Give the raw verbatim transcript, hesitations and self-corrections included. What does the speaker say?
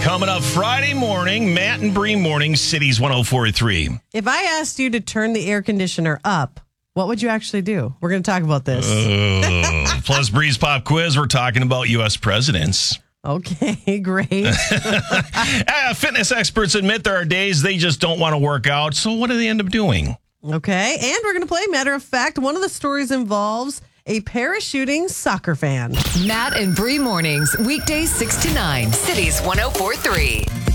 Coming up Friday morning, Matt and Bree morning, Cities one oh four point three. If I asked you to turn the air conditioner up, what would you actually do? We're going to talk about this. Uh, plus, Bree's Pop Quiz, we're talking about U S presidents. Okay, great. uh, fitness experts admit there are days they just don't want to work out. So what do they end up doing? Okay, and we're going to play Matter of Fact. One of the stories involves a parachuting soccer fan. Matt and Bree mornings, weekdays six to nine, Cities one oh four point three.